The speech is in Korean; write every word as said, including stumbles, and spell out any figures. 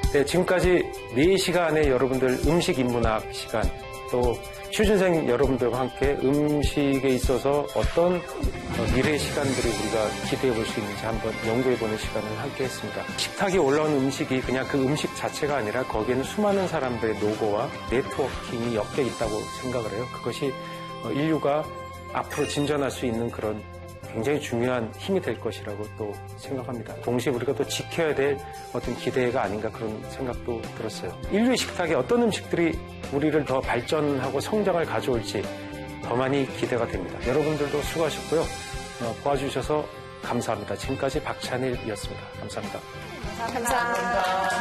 네, 지금까지 네 시간의 여러분들 음식 인문학 시간, 또 취준생 여러분들과 함께 음식에 있어서 어떤 미래의 시간들을 우리가 기대해 볼 수 있는지 한번 연구해 보는 시간을 함께 했습니다. 식탁에 올라온 음식이 그냥 그 음식 자체가 아니라 거기에는 수많은 사람들의 노고와 네트워킹이 엮여 있다고 생각을 해요. 그것이 인류가 앞으로 진전할 수 있는 그런 굉장히 중요한 힘이 될 것이라고 또 생각합니다. 동시에 우리가 또 지켜야 될 어떤 기대가 아닌가 그런 생각도 들었어요. 인류의 식탁에 어떤 음식들이 우리를 더 발전하고 성장을 가져올지 더 많이 기대가 됩니다. 여러분들도 수고하셨고요. 어, 도와주셔서 감사합니다. 지금까지 박찬일이었습니다. 감사합니다. 감사합니다.